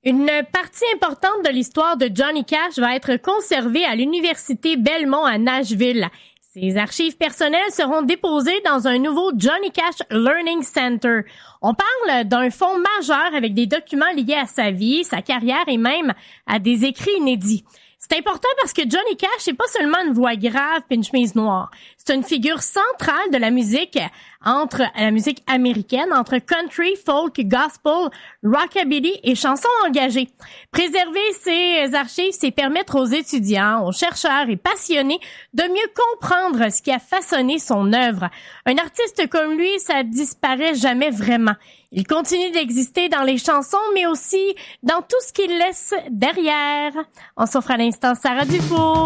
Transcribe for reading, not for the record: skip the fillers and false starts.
Une partie importante de l'histoire de Johnny Cash va être conservée à l'Université Belmont à Nashville. Ses archives personnelles seront déposées dans un nouveau Johnny Cash Learning Center. On parle d'un fonds majeur avec des documents liés à sa vie, sa carrière et même à des écrits inédits. C'est important parce que Johnny Cash n'est pas seulement une voix grave et une chemise noire. C'est une figure centrale de la musique américaine, entre country, folk, gospel, rockabilly et chansons engagées. Préserver ces archives, c'est permettre aux étudiants, aux chercheurs et passionnés de mieux comprendre ce qui a façonné son œuvre. Un artiste comme lui, ça disparaît jamais vraiment. Il continue d'exister dans les chansons, mais aussi dans tout ce qu'il laisse derrière. On s'offre à l'instant Sarah Dufour.